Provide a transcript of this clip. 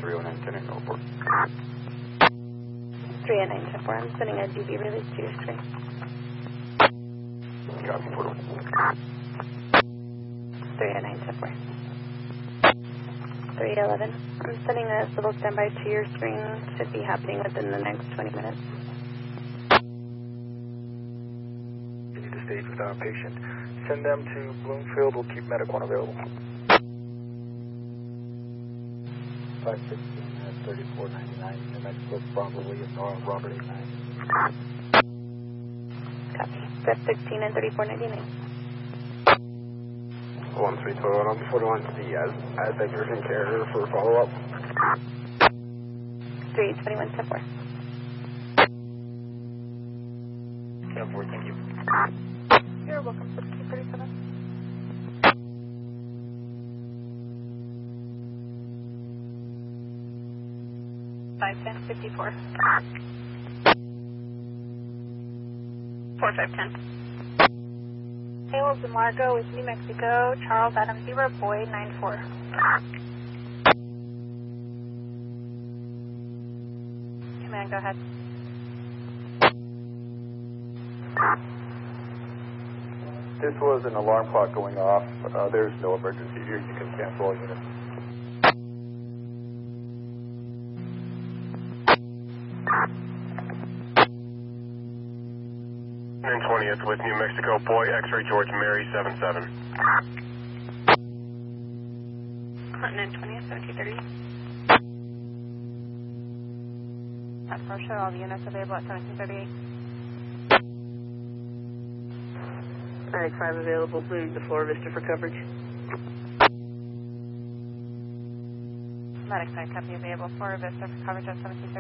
30910 in Norfolk. 30910, I'm sending a DB release to your screen. Copy, portal. 30910. 311, I'm sending a civil standby to your screen. Should be happening within the next 20 minutes. You need to stage without a patient. Send them to Bloomfield. We'll keep Medic 1 available. 516 at 3499, New Mexico, Bravo William Nora, Robert 89. Copy. 516 and 3499. 1312, I'll be 41 to the Aztec urgent care for follow-up. 32110. 10-4, thank you. You're welcome, 1537. 51054. 4510. Hail de Margo with New Mexico, Charles Adam 0, Boy 94. Command, go ahead. This was an alarm clock going off. There's no emergency here. You can cancel all units. 20th with New Mexico, Boy X-ray George Mary 77. 120th, 1730. That's for sure, all the units available at 1738. Medic 5 available, clearing the floor, Vista for coverage. Medic 5 copy available for Vista for coverage at 1738.